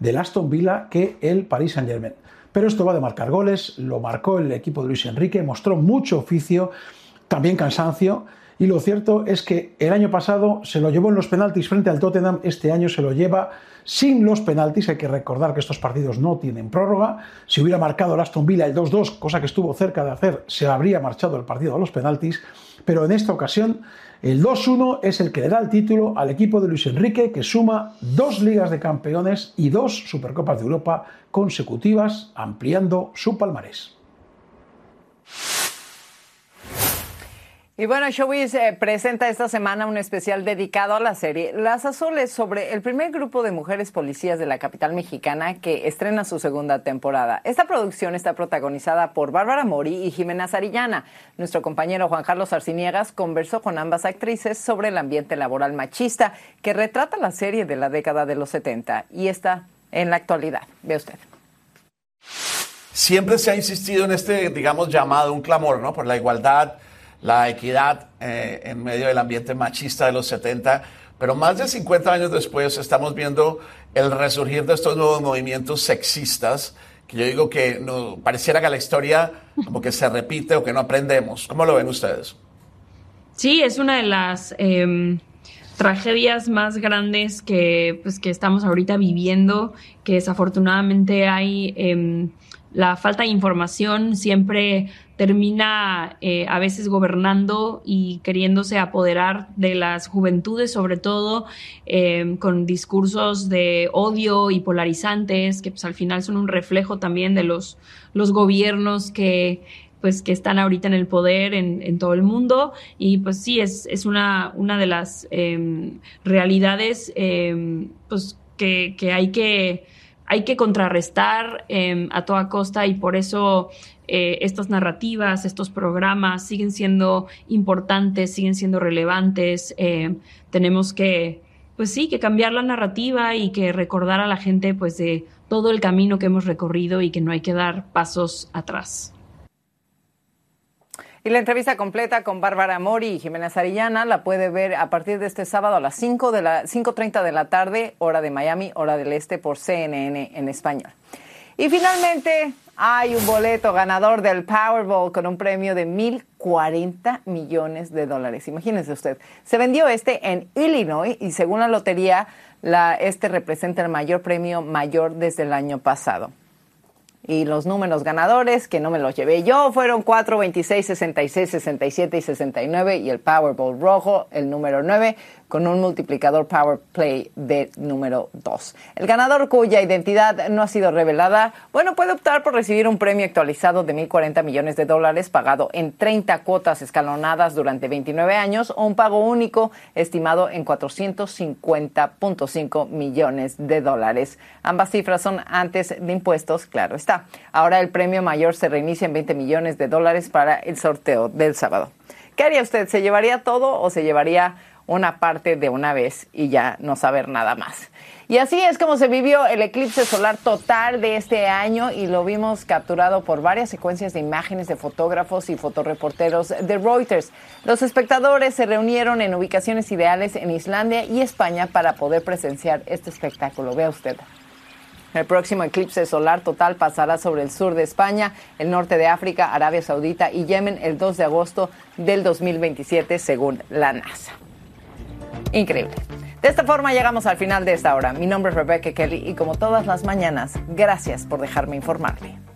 del Aston Villa que el Paris Saint-Germain. Pero esto va de marcar goles, lo marcó el equipo de Luis Enrique, mostró mucho oficio, también cansancio, y lo cierto es que el año pasado se lo llevó en los penaltis frente al Tottenham, este año se lo lleva sin los penaltis. Hay que recordar que estos partidos no tienen prórroga. Si hubiera marcado el Aston Villa el 2-2, cosa que estuvo cerca de hacer, se habría marchado el partido a los penaltis, pero en esta ocasión el 2-1 es el que le da el título al equipo de Luis Enrique, que suma 2 Ligas de Campeones y 2 Supercopas de Europa consecutivas, ampliando su palmarés. Y bueno, Showbiz presenta esta semana un especial dedicado a la serie Las Azules, sobre el primer grupo de mujeres policías de la capital mexicana que estrena su segunda temporada. Esta producción está protagonizada por Bárbara Mori y Jimena Sarillana. Nuestro compañero Juan Carlos Arciniegas conversó con ambas actrices sobre el ambiente laboral machista que retrata la serie de la década de los 70 y está en la actualidad. Ve usted. Siempre se ha insistido en este, digamos, llamado, un clamor, ¿no?, por la igualdad, la equidad en medio del ambiente machista de los 70, pero más de 50 años después estamos viendo el resurgir de estos nuevos movimientos sexistas, que yo digo que no, pareciera que la historia como que se repite o que no aprendemos. ¿Cómo lo ven ustedes? Sí, es una de las tragedias más grandes que estamos ahorita viviendo, que desafortunadamente hay la falta de información siempre termina a veces gobernando y queriéndose apoderar de las juventudes, sobre todo con discursos de odio y polarizantes, que pues al final son un reflejo también de los gobiernos que están ahorita en el poder en todo el mundo. Y pues sí, es una de las realidades pues que hay que contrarrestar a toda costa, y por eso estas narrativas, estos programas siguen siendo importantes, siguen siendo relevantes. Tenemos que cambiar la narrativa y que recordar a la gente pues de todo el camino que hemos recorrido y que no hay que dar pasos atrás. Y la entrevista completa con Bárbara Mori y Jimena Sarillana la puede ver a partir de este sábado a las 5:30 de la tarde, hora de Miami, hora del este, por CNN en español. Y finalmente hay un boleto ganador del Powerball con un premio de $1,040 millones. Imagínense usted. Se vendió en Illinois y según la lotería, representa el mayor premio mayor desde el año pasado. Y los números ganadores, que no me los llevé yo, fueron 4, 26, 66, 67 y 69. Y el Powerball rojo, el número 9, con un multiplicador Power Play de número 2. El ganador, cuya identidad no ha sido revelada, puede optar por recibir un premio actualizado de $1,040 millones pagado en 30 cuotas escalonadas durante 29 años, o un pago único estimado en $450.5 millones. Ambas cifras son antes de impuestos, claro está. Ahora el premio mayor se reinicia en $20 millones para el sorteo del sábado. ¿Qué haría usted? ¿Se llevaría todo o se llevaría una parte de una vez y ya no saber nada más? Y así es como se vivió el eclipse solar total de este año, y lo vimos capturado por varias secuencias de imágenes de fotógrafos y fotoreporteros de Reuters. Los espectadores se reunieron en ubicaciones ideales en Islandia y España para poder presenciar este espectáculo. Vea usted. El próximo eclipse solar total pasará sobre el sur de España, el norte de África, Arabia Saudita y Yemen el 2 de agosto del 2027, según la NASA. Increíble. De esta forma llegamos al final de esta hora. Mi nombre es Rebecca Kelly y como todas las mañanas, gracias por dejarme informarle.